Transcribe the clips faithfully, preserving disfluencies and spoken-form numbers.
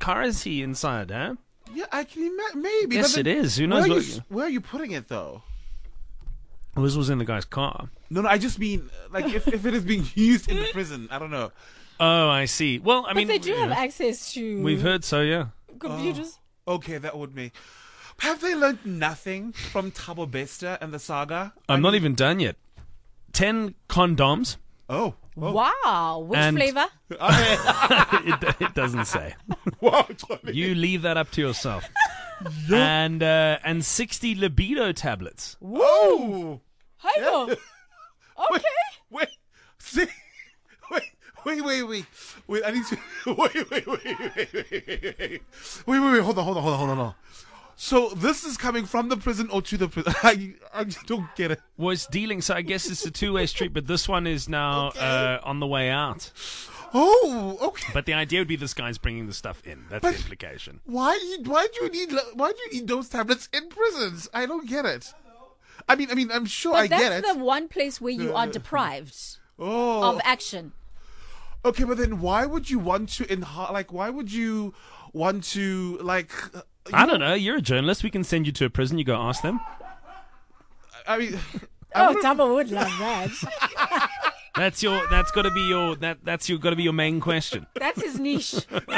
car is he inside, huh? Yeah, I can imagine. Maybe. Yes, but it then, is. Who knows where what... Are you, where are you putting it, though? Well, this was in the guy's car. No, no, I just mean, like, if, if it is being used in the prison. I don't know. Oh, I see. Well, I but mean... they do you have know, access to... We've heard so, yeah. computers. Oh, okay, that would make... Have they learned nothing from Thabo Bester and the saga? I'm I not mean- even done yet. Ten condoms. Oh. oh. Wow. Which And- flavor? it, it doesn't say. Wow, Tony. You leave that up to yourself. And uh, and sixty libido tablets. Whoa! Hi, go. Okay. Wait, see, wait, wait, wait, wait, wait. I need to wait, wait, wait, wait, wait, wait, wait, wait, wait, wait. Hold on, hold on, hold on, hold on. Hold on. So this is coming from the prison or to the prison? I, I just don't get it. Was dealing, so I guess it's a two-way street, but this one is now Okay. uh, on the way out. Oh, okay. But the idea would be this guy's bringing the stuff in. That's But- the implication. Why? do you- Why do you need? Why do you need those tablets in prisons? I don't get it. I mean, I mean, I'm sure But I get that's it. the one place where you are deprived oh, of action. okay, but then why would you want to enha- Like, why would you want to like? uh, you I don't know. You're a journalist. We can send you to a prison. You go ask them. I mean, I Oh, wouldn't- Thabo would love that. That's your. That's got to be your. That. That's your. Got to be your main question. That's his niche.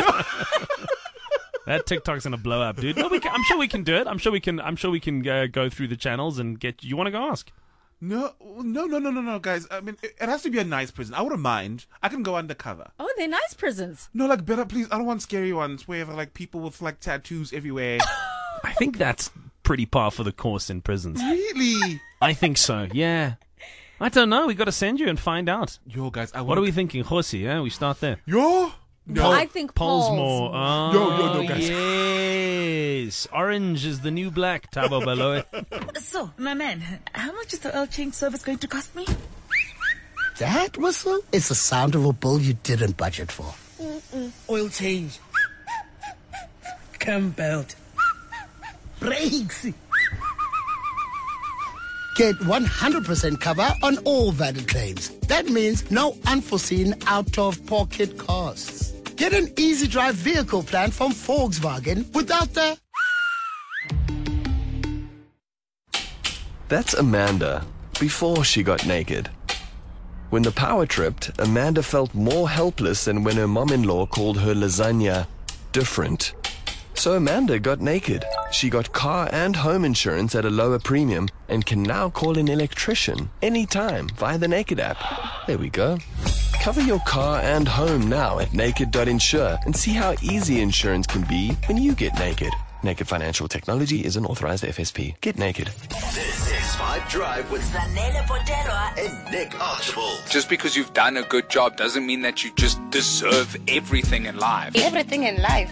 That TikTok's gonna blow up, dude. No, we can, I'm sure we can do it. I'm sure we can. I'm sure we can uh, go through the channels and get. You want to go ask? No, no, no, no, no, no, guys. I mean, it, it has to be a nice prison. I wouldn't mind. I can go undercover. Oh, they're nice prisons. No, like better, please. I don't want scary ones where like people with like tattoos everywhere. I think that's pretty par for the course in prisons. Really? I think so. Yeah. I don't know. We got to send you and find out. Yo, guys, I What are we thinking, Hosi? Yeah, we start there. Yo, no. I think Paul's, Polesmore. Oh, Yo, yo, no, guys. yes. Orange is the new black, Thabo Baloy. So, my man, how much is the oil change service going to cost me? That whistle is the sound of a bill you didn't budget for. Oil change. Cam belt. Brakes. Get one hundred percent cover on all valid claims. That means no unforeseen out-of-pocket costs. Get an easy drive vehicle plan from Volkswagen without the... That's Amanda, before she got naked. When the power tripped, Amanda felt more helpless than when her mom-in-law called her lasagna different. So Amanda got naked. She got car and home insurance at a lower premium and can now call an electrician anytime via the Naked app. There we go. Cover your car and home now at naked dot insure and see how easy insurance can be when you get naked. Naked Financial Technology is an authorized F S P. Get naked. This is Five Drive with Zanele Potero and Nick Archibald. Just because you've done a good job doesn't mean that you just deserve everything in life. Everything in life.